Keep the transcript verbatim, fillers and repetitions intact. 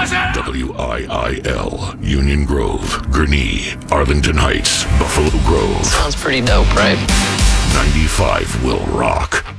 W I I L, Union Grove, Gurnee, Arlington Heights, Buffalo Grove. Sounds pretty dope, right? ninety-five will rock.